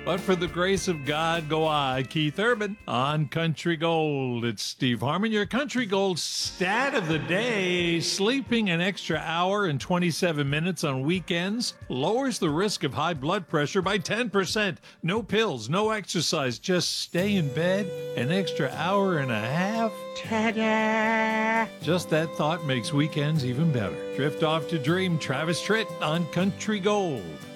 But for the grace of God, go I, Keith Urban, on Country Gold. It's Steve Harmon, your Country Gold stat of the day. Sleeping an extra hour and 27 minutes on weekends lowers the risk of high blood pressure by 10%. No pills, no exercise, just stay in bed an extra hour and a half. Ta-da! Just that thought makes weekends even better. Drift off to dream. Travis Tritt on Country Gold.